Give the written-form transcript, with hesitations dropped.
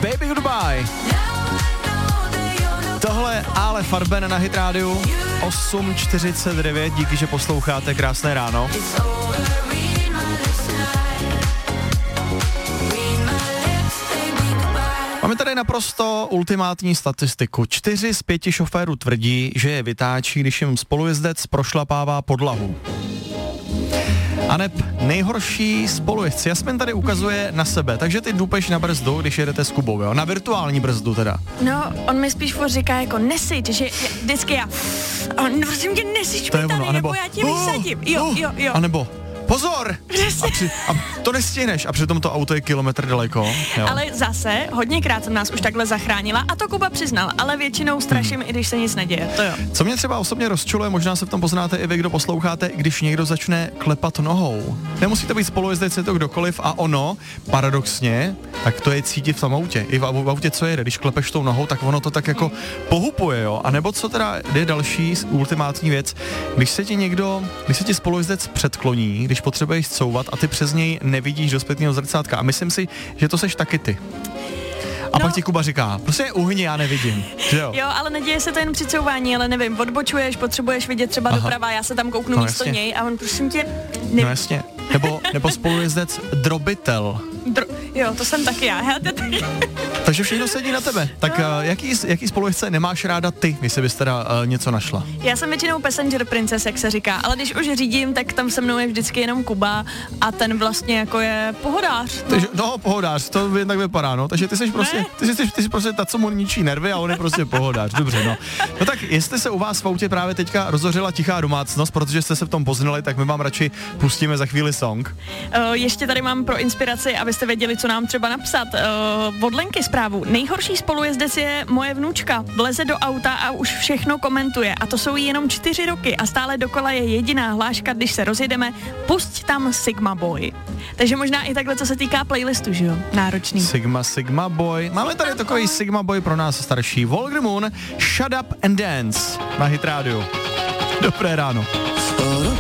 Baby Goodbye. Tohle Ale Farben na Hit rádiu 8:49, díky, že posloucháte, krásné ráno. Máme tady naprosto ultimátní statistiku. 4 z 5 šoférů tvrdí, že je vytáčí, když jim spolujezdec prošlapává podlahu. Aneb nejhorší spolujezdci. Jasmin tady ukazuje na sebe, takže ty dupeš na brzdu, když jedete s Kubou, jo? Na virtuální brzdu teda. No, on mi spíš furt říká jako nesyč, že vždycky já, prosím tě, nesyč mi tady, nebo já tě vysadím. Jo. A nebo pozor! A to nestihneš a přitom to auto je kilometr daleko. Jo. Ale zase, hodněkrát jsem nás už takhle zachránila a to Kuba přiznal, ale většinou straším, i když se nic neděje, to jo. Co mě třeba osobně rozčuluje, možná se v tom poznáte i vy, kdo posloucháte, když někdo začne klepat nohou. Nemusí to být spolujezdec, je to kdokoliv a ono, paradoxně, tak to je cítit v tom autě. I v autě, co jede, když klepeš tou nohou, tak ono to tak jako pohupuje, jo. A nebo co teda je další ultimátní věc, když se ti spolujezdec předkloní, když potřebuješ couvat a ty přes něj nevidíš do zpětného zrcátka. A myslím si, že to seš taky ty. A pak ti Kuba říká, prostě uhni, já nevidím. Jo, ale neděje se to jen při couvání, ale nevím, odbočuješ, potřebuješ vidět třeba doprava, já se tam kouknu místo něj a on prosím tě... No jasně. Nebo spolujezdec drobitel. Jo, to jsem taky já. Takže všechno sedí na tebe. Tak jaký spolujezdce nemáš ráda ty, když se bys teda něco našla? Já jsem většinou passenger princess, jak se říká, ale když už řídím, tak tam se mnou je vždycky jenom Kuba a ten vlastně jako je pohodář. No, pohodář, to tak vypadá, no. Takže ty jsi prostě ta, co mu ničí nervy a on je prostě pohodář. Dobře, no. No tak, jestli se u vás v autě právě teďka rozhořela tichá domácnost, protože jste se v tom poznali, tak my vám radši pustíme za chvíli song. Ještě tady mám pro inspiraci, abyste věděli, co nám třeba napsat. Od Lenky zprávu. Nejhorší spolujezdec je moje vnučka. Vleze do auta a už všechno komentuje. A to jsou jí jenom 4 roky a stále dokola je jediná hláška, když se rozjedeme, pusť tam Sigma Boy. Takže možná i takhle, co se týká playlistu, že jo? Náročný. Sigma Boy. Máme tady takový Sigma Boy pro nás starší. Volker Moon, Shut Up and Dance na Hit rádiu. Dobré ráno.